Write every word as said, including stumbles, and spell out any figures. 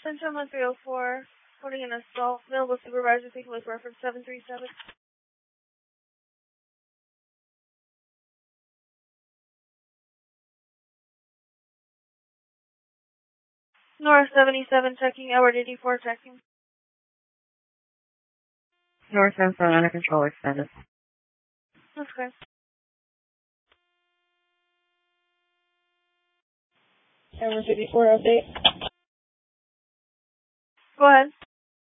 Central one three oh four, reporting an assault. Available supervisor, take with reference seven three seven. North seventy-seven checking, Edward eighty-four checking. North seven under control, extended. Okay. Edward eighty-four update. Go ahead.